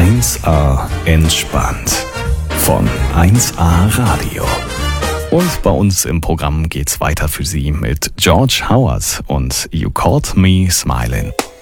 1A entspannt von 1A Radio. Und bei uns im Programm geht's weiter für Sie mit George Howard und You Caught Me Smiling.